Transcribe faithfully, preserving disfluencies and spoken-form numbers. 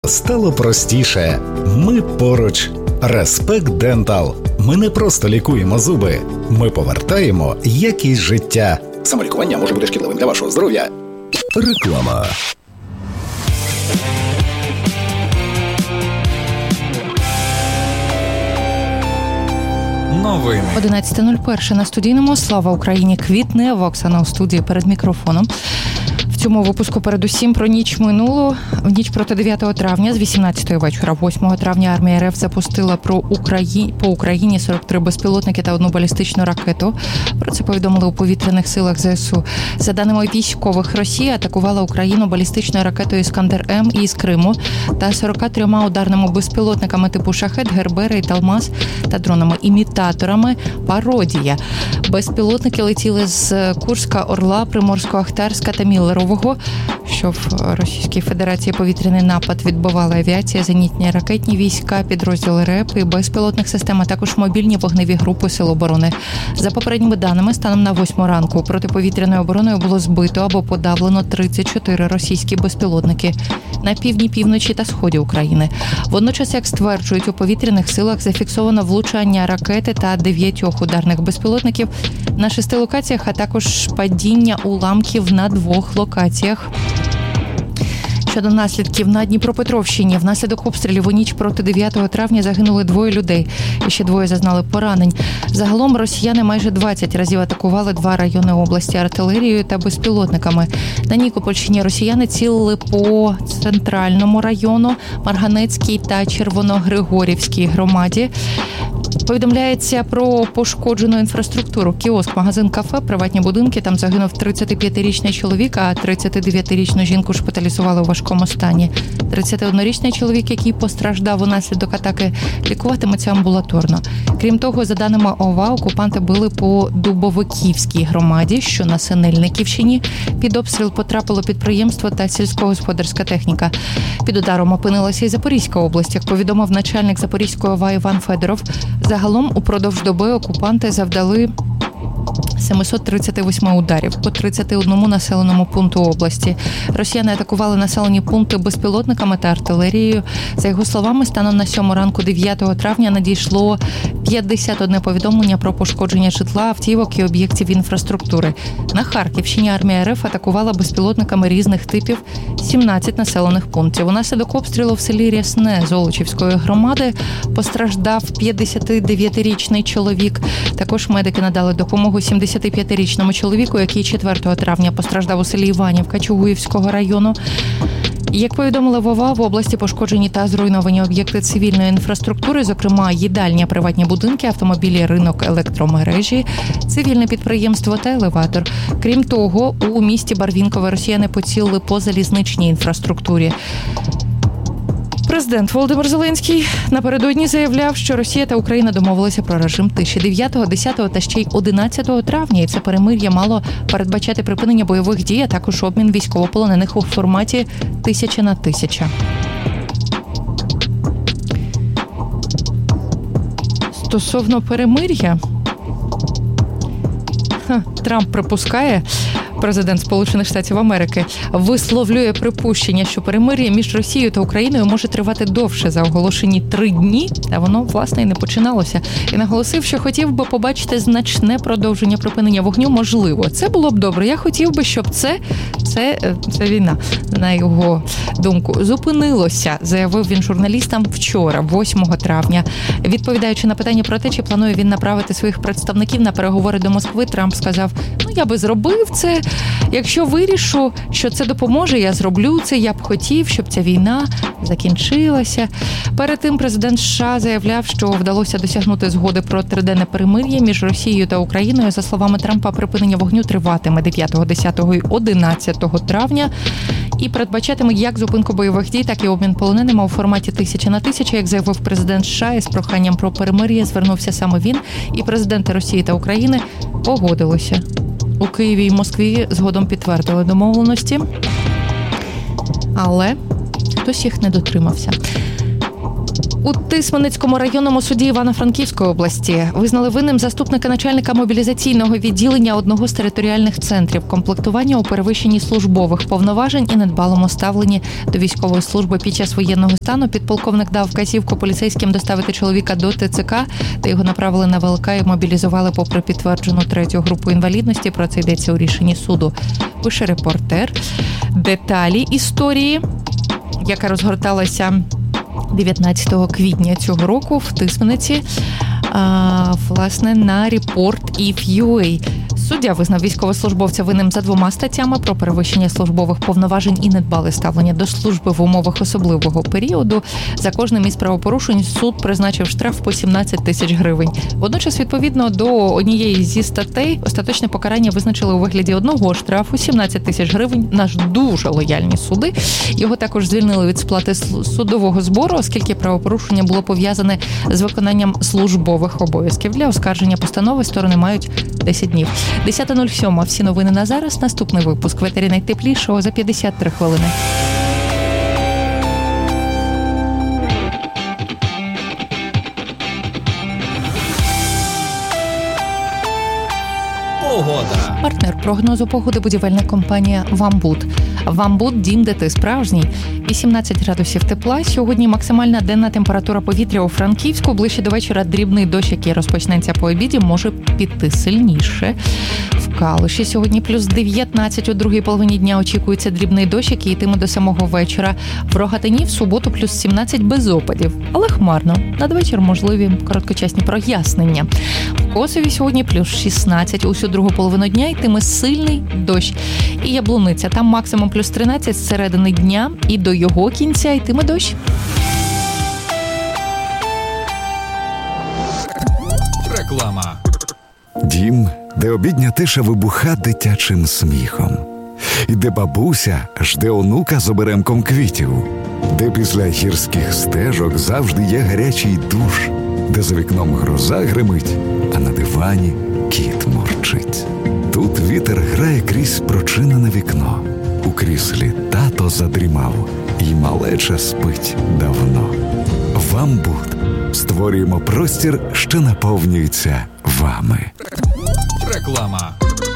Стало простіше. Ми поруч. Респект Дентал. Ми не просто лікуємо зуби. Ми повертаємо якість життя. Самолікування може бути шкідливим для вашого здоров'я. Реклама. Новини. одинадцята нуль один на студійному. Слава Україні! Квітне. Оксана у студії перед мікрофоном. В цьому випуску передусім про ніч минулу. В ніч проти дев'ятого травня з вісімнадцятої вечора восьмого травня армія РФ запустила про Украї... по Україні сорок три безпілотники та одну балістичну ракету. Про це повідомили у повітряних силах ЗСУ. За даними військових, Росія атакувала Україну балістичною ракетою «Іскандер-М» із Криму та сорока трьома ударними безпілотниками типу «Шахед», «Гербера» та «Алмаз» та дронами-імітаторами «Пародія». Безпілотники летіли з Курська, Орла, Приморсько-Ахтарська та Міллерового, що в Російській Федерації повітряний напад відбивала авіація, зенітні ракетні війська, підрозділи РЕП і безпілотних систем, а також мобільні вогневі групи Сил оборони. За попередніми даними, станом на восьму ранку протиповітряною обороною було збито або подавлено тридцять чотири російські безпілотники на півдні, півночі та сході України. Водночас, як стверджують у повітряних силах, зафіксовано влучання ракети та дев'ятьох ударних безпілотників на шести локаціях, а також падіння уламків на двох локаціях. Щодо наслідків, на Дніпропетровщині внаслідок обстрілів у ніч проти дев'ятого травня загинули двоє людей, і ще двоє зазнали поранень. Загалом росіяни майже двадцять разів атакували два райони області артилерією та безпілотниками. На Нікопольщині росіяни цілили по центральному району, Марганецькій та Червоногригорівській громаді. Повідомляється про пошкоджену інфраструктуру. Кіоск, магазин, кафе, приватні будинки. Там загинув тридцятип'ятирічний чоловік, а тридцятидев'ятирічну жінку шпиталізували у важкому стані. тридцятиоднорічний чоловік, який постраждав унаслідок атаки, лікуватиметься амбулаторно. Крім того, за даними ОВА, окупанти били по Дубовиківській громаді, що на Синельниківщині. Під обстріл потрапило підприємство та сільськогосподарська техніка. Під ударом опинилася і Запорізька область, як повідомив начальник Запорізької ОВА Іван Федоров. Загалом упродовж доби окупанти завдали сімсот тридцять вісім ударів по тридцяти одному населеному пункту області. Росіяни атакували населені пункти безпілотниками та артилерією. За його словами, станом на сьому ранку дев'ятого травня надійшло п'ятдесят одне повідомлення про пошкодження житла, автівок і об'єктів інфраструктури. На Харківщині армія РФ атакувала безпілотниками різних типів сімнадцять населених пунктів. Унаслідок обстрілу в селі Рясне Золочівської громади постраждав п'ятдесятидев'ятирічний чоловік. Також медики надали допомогу сімдесятип'ятирічному чоловіку, який четвертого травня постраждав у селі Іванівка Чугуївського району. Як повідомили в ОВА, в області пошкоджені та зруйновані об'єкти цивільної інфраструктури, зокрема їдальня, приватні будинки, автомобілі, ринок, електромережі, цивільне підприємство та елеватор. Крім того, у місті Барвінкове росіяни поцілили по залізничній інфраструктурі. Президент Володимир Зеленський напередодні заявляв, що Росія та Україна домовилися про режим тиші дев'ятого, десятого та ще й одинадцятого травня. І це перемир'я мало передбачати припинення бойових дій, а також обмін військовополонених у форматі тисяча на тисяча. Стосовно перемир'я, Трамп припускає, президент Сполучених Штатів Америки, висловлює припущення, що перемир'я між Росією та Україною може тривати довше за оголошені три дні, а воно, власне, і не починалося. І наголосив, що хотів би побачити значне продовження припинення вогню. Можливо, це було б добре. Я хотів би, щоб це, це, це війна, на його думку, зупинилося, заявив він журналістам вчора, восьмого травня. Відповідаючи на питання про те, чи планує він направити своїх представників на переговори до Москви, Трамп сказав, ну, я би зробив це. Якщо вирішу, що це допоможе, я зроблю це. Я б хотів, щоб ця війна закінчилася. Перед тим президент США заявляв, що вдалося досягнути згоди про триденне перемир'я між Росією та Україною. За словами Трампа, припинення вогню триватиме дев'ятого, десятого і одинадцятого травня і передбачатиме як зупинку бойових дій, так і обмін полоненими у форматі тисяча на тисячу. Як заявив президент США, із проханням про перемир'я звернувся саме він, і президенти Росії та України погодилися. У Києві і Москві згодом підтвердили домовленості, але хтось їх не дотримався. У Тисменницькому районному суді Івано-Франківської області визнали винним заступника начальника мобілізаційного відділення одного з територіальних центрів комплектування у перевищенні службових повноважень і недбалому ставленні до військової служби під час воєнного стану. Підполковник дав вказівку поліцейським доставити чоловіка до ТЦК, та його направили на ВЛК і мобілізували попри підтверджену третю групу інвалідності. Про це йдеться у рішенні суду. Пише репортер. Деталі історії, яка розгорталася дев'ятнадцятого квітня цього року в Тисмениці, а, власне, на Report.if.ua. Суддя визнав військовослужбовця винним за двома статтями про перевищення службових повноважень і недбале ставлення до служби в умовах особливого періоду. За кожним із правопорушень суд призначив штраф по сімнадцять тисяч гривень. Водночас, відповідно до однієї зі статей, остаточне покарання визначили у вигляді одного штрафу сімнадцять тисяч гривень. Наш дуже лояльні суди. Його також звільнили від сплати судового збору, оскільки правопорушення було пов'язане з виконанням службових обов'язків. Для оскарження постанови сторони мають десять днів. десята нуль сім. Всі новини на зараз. Наступний випуск в етері найтеплішого за п'ятдесят три хвилини. Погода. Партнер прогнозу погоди – будівельна компанія «Вамбуд». «Вамбуд» – дім, де ти справжній. вісімнадцять градусів тепла. Сьогодні максимальна денна температура повітря у Франківську. Ближче до вечора дрібний дощ, який розпочнеться по обіді, може піти сильніше. В Калуші сьогодні плюс дев'ятнадцять. У другій половині дня очікується дрібний дощ, який йтиме до самого вечора. В Рогатині в суботу плюс сімнадцять без опадів. Але хмарно. Надвечір можливі короткочасні прояснення. В Косові сьогодні плюс шістнадцять. Усю другу половину дня йтиме сильний дощ. І Яблуниця. Там максимум плюс тринадцять з середини дня. І до його кінця йтиме дощ. Реклама. Дім, де обідня тиша вибуха дитячим сміхом. І де бабуся жде онука з оберемком квітів. Де після гірських стежок завжди є гарячий душ. Де за вікном гроза гримить, а на дивані кіт мурчить. Тут вітер грає крізь прочинене вікно. У кріслі тато задрімав, і малеча спить давно. «Вамбуд» створюємо простір, що наповнюється вами. Реклама.